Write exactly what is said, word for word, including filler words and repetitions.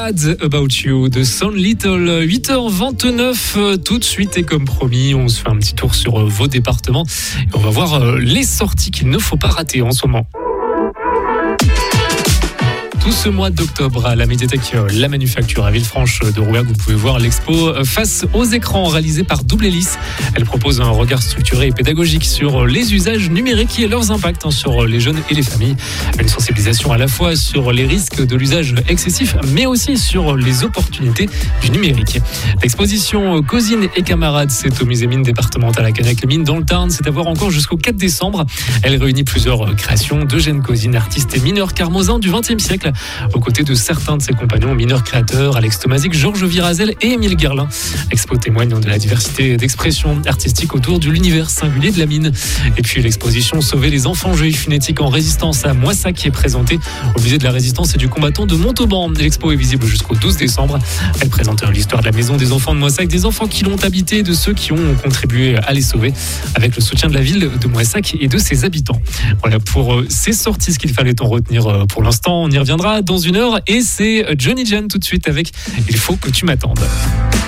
Bad About You de Sound Little. huit heures vingt-neuf, tout de suite et comme promis, on se fait un petit tour sur vos départements et on va voir les sorties qu'il ne faut pas rater en ce moment. Tout ce mois d'octobre à la médiathèque La Manufacture à Villefranche de Rouergue, vous pouvez voir l'expo Face aux écrans réalisée par Double Hélice. Elle propose un regard structuré et pédagogique sur les usages numériques et leurs impacts sur les jeunes et les familles. Une sensibilisation à la fois sur les risques de l'usage excessif, mais aussi sur les opportunités du numérique. L'exposition Cousines et camarades, c'est au musée mine départemental à Canac-les-Mines dans le Tarn. C'est à voir encore jusqu'au quatre décembre. Elle réunit plusieurs créations d'Eugène Cousine, artiste et mineur carmosin du vingtième siècle, aux côtés de certains de ses compagnons mineurs créateurs, Alex Tomazic, Georges Virazel et Émile Guerlain. L'expo témoigne de la diversité d'expression artistique autour de l'univers singulier de la mine. Et puis l'exposition Sauver les enfants juifs, une éthique en résistance à Moissac qui est présentée au musée de la résistance et du combattant de Montauban. L'expo est visible jusqu'au douze décembre. Elle présente l'histoire de la maison des enfants de Moissac, des enfants qui l'ont habité et de ceux qui ont contribué à les sauver, avec le soutien de la ville de Moissac et de ses habitants. Voilà pour ces sorties, ce qu'il fallait en retenir pour l'instant. On y reviendra dans une heure et c'est Johnny Jan tout de suite avec Il faut que tu m'attendes.